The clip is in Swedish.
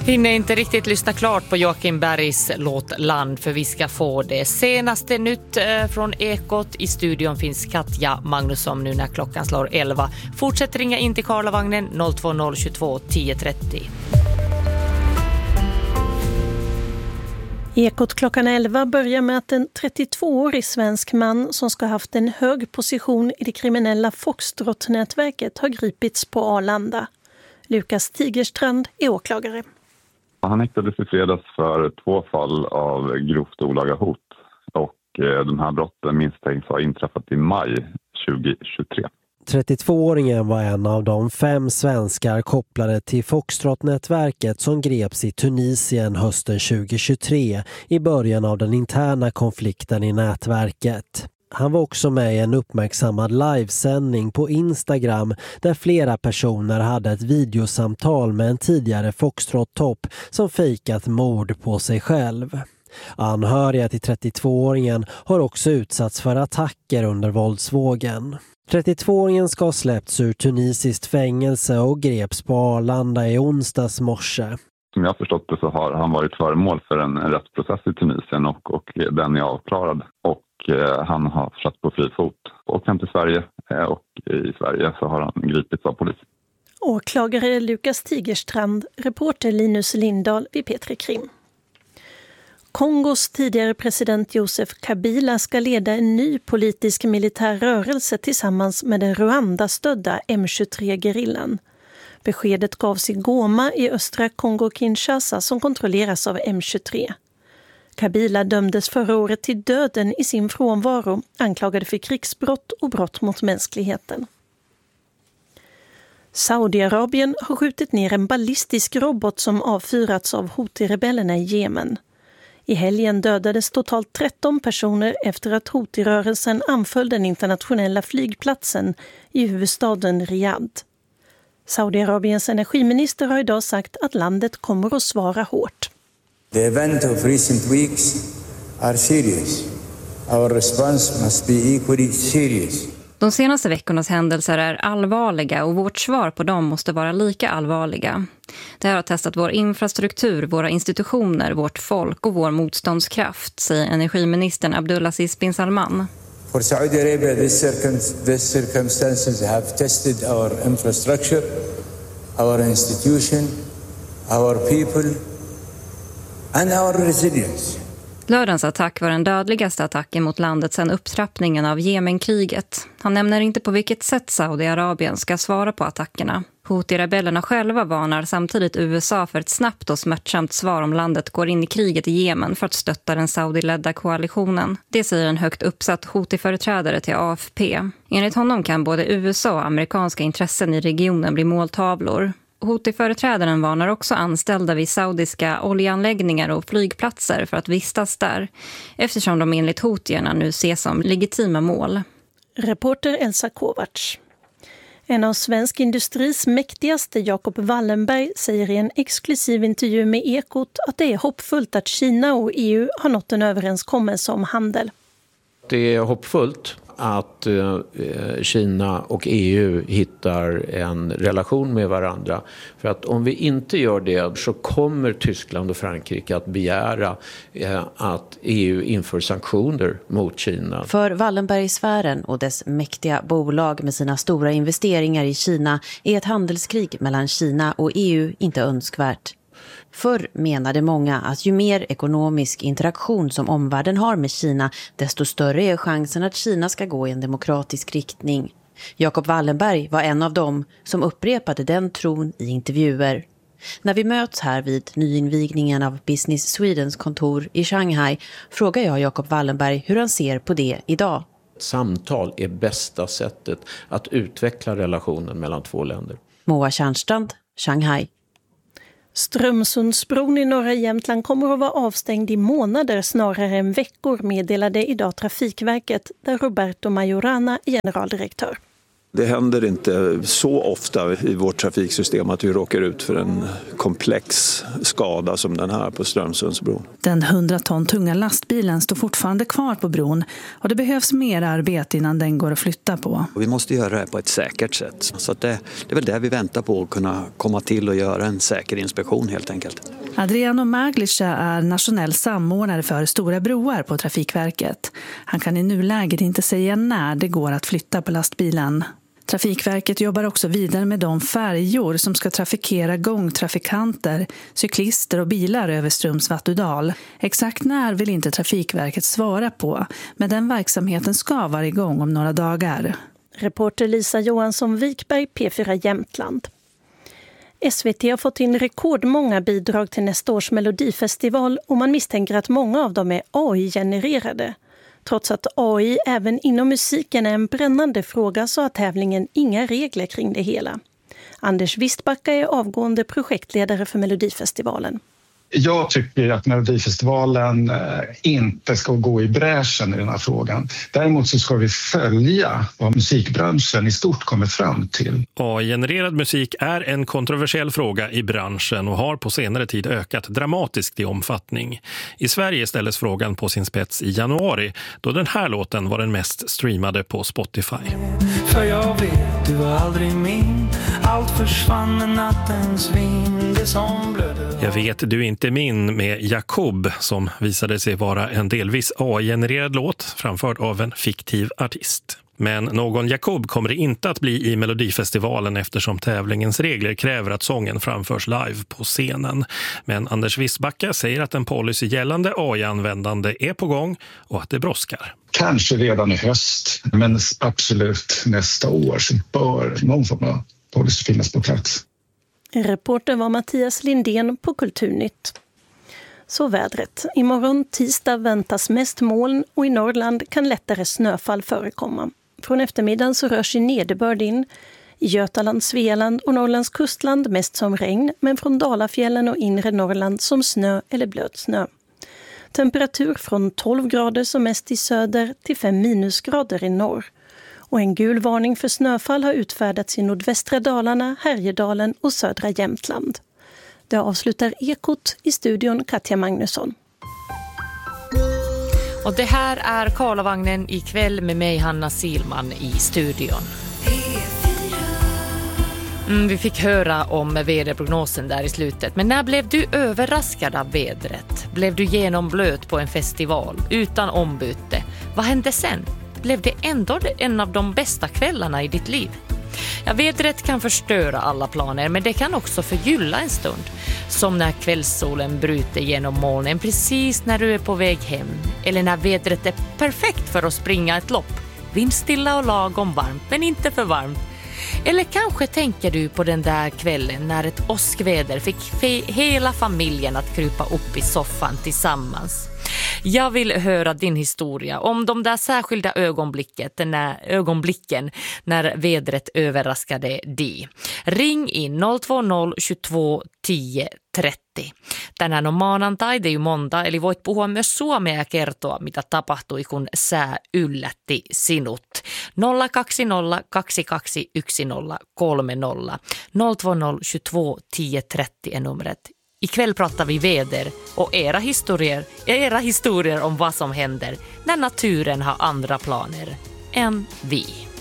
Hinner inte riktigt lyssna klart på Joakim Bergs låt Land, för vi ska få det senaste nytt från Ekot. I studion finns Katja Magnusson nu när klockan slår 11. Fortsätt ringa in till Karlavagnen 02022 1030. Ekot klockan 11 börjar med att en 32-årig svensk man som ska ha haft en hög position i det kriminella Foxtrot-nätverket har gripits på Arlanda. Lukas Tigerstrand är åklagare. Han häktades i fredags för 2 fall av grovt olaga hot och de här brotten misstänks ha inträffat i maj 2023. 32-åringen var en av de 5 svenskar kopplade till Foxtrot-nätverket som greps i Tunisien hösten 2023 i början av den interna konflikten i nätverket. Han var också med i en uppmärksammad livesändning på Instagram där flera personer hade ett videosamtal med en tidigare Foxtrot-topp som fejkat mord på sig själv. Anhöriga till 32-åringen har också utsatts för attacker under våldsvågen. 32-åringen ska ha släppts ur tunisiskt fängelse och greps på Arlanda i onsdags morse. Som jag har förstått det så har han varit föremål för en rättsprocess i Tunisien och den är avklarad. Och han har satt på fri fot och hem till Sverige, och i Sverige så har han gripits av polis. Åklagare Lukas Tigerstrand, reporter Linus Lindahl vid Petri Krim. Kongos tidigare president Joseph Kabila ska leda en ny politisk militär rörelse tillsammans med den Rwanda-stödda M23-gerillan. Beskedet gavs i Goma i östra Kongo-Kinshasa som kontrolleras av M23. Kabila dömdes förra året till döden i sin frånvaro, anklagade för krigsbrott och brott mot mänskligheten. Saudiarabien har skjutit ner en ballistisk robot som avfyrats av Houthi-rebellerna i Jemen. I helgen dödades totalt 13 personer efter att Houthi-rörelsen anföll den internationella flygplatsen i huvudstaden Riyadh. Saudiarabiens energiminister har idag sagt att landet kommer att svara hårt. The event of recent weeks are serious. Our response must be equally serious. De senaste veckornas händelser är allvarliga och vårt svar på dem måste vara lika allvarliga. Det här har testat vår infrastruktur, våra institutioner, vårt folk och vår motståndskraft, säger energiministern Abdulaziz bin Salman. For Saudi Arabia, these circumstances have tested our infrastructure, our institution, our people and our resilience. Lördagens attack var den dödligaste attacken mot landet sedan upptrappningen av Jemenkriget. Han nämner inte på vilket sätt Saudiarabien ska svara på attackerna. Houthi-rebellerna själva varnar samtidigt USA för ett snabbt och smärtsamt svar om landet går in i kriget i Jemen för att stötta den Saudi-ledda koalitionen. Det säger en högt uppsatt Houthi-företrädare till AFP. Enligt honom kan både USA och amerikanska intressen i regionen bli måltavlor. Houthi-företrädaren varnar också anställda vid saudiska oljeanläggningar och flygplatser för att vistas där, eftersom de enligt Houthierna nu ses som legitima mål. Reporter Elsa Kovacs. En av svensk industris mäktigaste, Jacob Wallenberg, säger i en exklusiv intervju med Ekot att det är hoppfullt att Kina och EU har nått en överenskommelse om handel. Det är hoppfullt att Kina och EU hittar en relation med varandra. För att om vi inte gör det så kommer Tyskland och Frankrike att begära att EU inför sanktioner mot Kina. För Wallenbergsfären och dess mäktiga bolag med sina stora investeringar i Kina är ett handelskrig mellan Kina och EU inte önskvärt. Förr menade många att ju mer ekonomisk interaktion som omvärlden har med Kina, desto större är chansen att Kina ska gå i en demokratisk riktning. Jacob Wallenberg var en av dem som upprepade den tron i intervjuer. När vi möts här vid nyinvigningen av Business Swedens kontor i Shanghai frågar jag Jacob Wallenberg hur han ser på det idag. Samtal är bästa sättet att utveckla relationen mellan två länder. Moa Tjärnstrand, Shanghai. Strömsundsbron i norra Jämtland kommer att vara avstängd i månader snarare än veckor, meddelade idag Trafikverket, där Roberto Majorana är generaldirektör. Det händer inte så ofta i vårt trafiksystem att vi råkar ut för en komplex skada som den här på Strömsundsbron. Den 100 ton tunga lastbilen står fortfarande kvar på bron och det behövs mer arbete innan den går att flytta på. Vi måste göra det på ett säkert sätt. Så att det är väl det vi väntar på, att kunna komma till och göra en säker inspektion helt enkelt. Adriano Maglica är nationell samordnare för stora broar på Trafikverket. Han kan i nuläget inte säga när det går att flytta på lastbilen. Trafikverket jobbar också vidare med de färjor som ska trafikera gångtrafikanter, cyklister och bilar över Strömsvattudal. Exakt när vill inte Trafikverket svara på, men den verksamheten ska vara igång om några dagar. Reporter Lisa Johansson Wikberg, P4 Jämtland. SVT har fått in rekordmånga bidrag till nästa års Melodifestival och man misstänker att många av dem är AI-genererade. Trots att AI även inom musiken är en brännande fråga så har tävlingen inga regler kring det hela. Anders Wistbacka är avgående projektledare för Melodifestivalen. Jag tycker att Melodifestivalen inte ska gå i bräschen i den här frågan. Däremot så ska vi följa vad musikbranschen i stort kommer fram till. AI-genererad musik är en kontroversiell fråga i branschen och har på senare tid ökat dramatiskt i omfattning. I Sverige ställdes frågan på sin spets i januari då den här låten var den mest streamade på Spotify. För jag vet, du var aldrig min. Allt försvann med nattens vind, det som blödde. Jag vet, du är inte min med Jakob som visade sig vara en delvis AI-genererad låt framförd av en fiktiv artist. Men någon Jakob kommer det inte att bli i Melodifestivalen eftersom tävlingens regler kräver att sången framförs live på scenen. Men Anders Wistbacka säger att en policy gällande AI-användande är på gång och att det brådskar. Kanske redan i höst, men absolut nästa år så bör någon form av policy finnas på plats. Reporter var Mattias Lindén på Kulturnytt. Så vädret. Imorgon tisdag väntas mest moln och i Norrland kan lättare snöfall förekomma. Från eftermiddagen så rör sig nederbörd in. I Götaland, Svealand och Norrlands kustland mest som regn, men från Dalafjällen och inre Norrland som snö eller blöt snö. Temperatur från 12 grader som mest i söder till 5 minusgrader i norr. Och en gul varning för snöfall har utfärdats i nordvästra Dalarna, Härjedalen och södra Jämtland. Det avslutar Ekot, i studion Katja Magnusson. Och det här är Karlavagnen ikväll med mig Hanna Silman i studion. Vi fick höra om väderprognosen där i slutet. Men när blev du överraskad av vädret? Blev du genomblöt på en festival utan ombyte? Vad hände sen? Blev det ändå en av de bästa kvällarna i ditt liv? Ja, vädret kan förstöra alla planer, men det kan också förgylla en stund. Som när kvällssolen bryter genom molnen precis när du är på väg hem. Eller när vädret är perfekt för att springa ett lopp. Vindstilla och lagom varmt, men inte för varmt. Eller kanske tänker du på den där kvällen när ett åskväder fick hela familjen att krypa upp i soffan tillsammans. Jag vill höra din historia om de där särskilda ögonblicken när vädret överraskade dig. Ring in 020 22 10 30. Tänään on maanantai, det är ju måndag, eli voit puhua myös suomea ja kertoa, mitä tapahtui, kun sää yllätti sinut. 020 22 10 30. 020 22 10 30 är numret. Ikväll pratar vi väder och era historier om vad som händer när naturen har andra planer än vi.